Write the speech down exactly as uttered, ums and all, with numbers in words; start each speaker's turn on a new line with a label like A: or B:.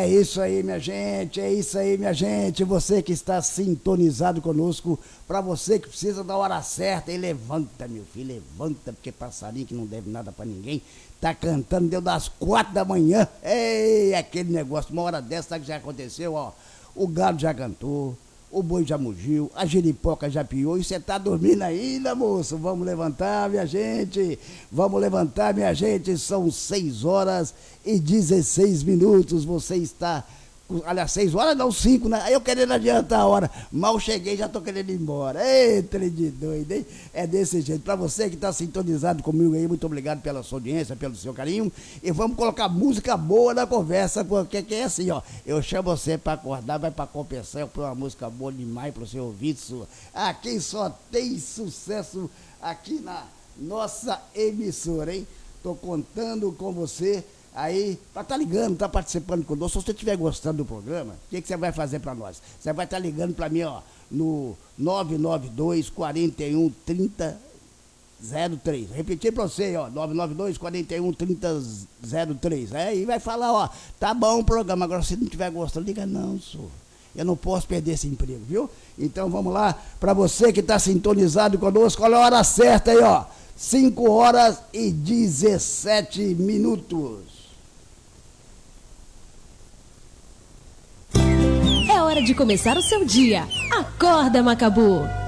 A: É isso aí, minha gente, é isso aí, minha gente. Você que está sintonizado conosco, para você que precisa da hora certa, e levanta, meu filho, levanta, porque passarinho que não deve nada para ninguém, tá cantando, deu das quatro da manhã. Ei, aquele negócio, uma hora dessa, sabe o que já aconteceu, ó? O galo já cantou, o boi já mugiu, a giripoca já piou, e você tá dormindo ainda, moço? Vamos levantar, minha gente, vamos levantar, minha gente, são seis horas e dezesseis minutos, você está, aliás, seis horas não, cinco, né? Aí eu querendo adiantar a hora, mal cheguei, já tô querendo ir embora. Ei, trem de doido, hein? É desse jeito. Pra você que tá sintonizado comigo aí, muito obrigado pela sua audiência, pelo seu carinho, e vamos colocar música boa na conversa, porque que é assim, ó, eu chamo você pra acordar, vai pra compensar, eu ponho uma música boa demais pro seu ouvido sua. Aqui só tem sucesso aqui na nossa emissora, hein? Tô contando com você aí, pra tá ligando, tá participando conosco. Se você estiver gostando do programa, o que, que você vai fazer pra nós? Você vai estar tá ligando pra mim, ó, no nove nove dois, quatro um, trinta, zero três. Repetir pra você, ó, nove nove dois, quatro um, trinta, zero três. Aí vai falar, ó, tá bom o programa, agora se não estiver gostando, liga não, senhor. Eu não posso perder esse emprego, viu? Então vamos lá, pra você que tá sintonizado conosco, olha a hora certa aí, ó, cinco horas e dezessete minutos.
B: É hora de começar o seu dia. Acorda, Macabu!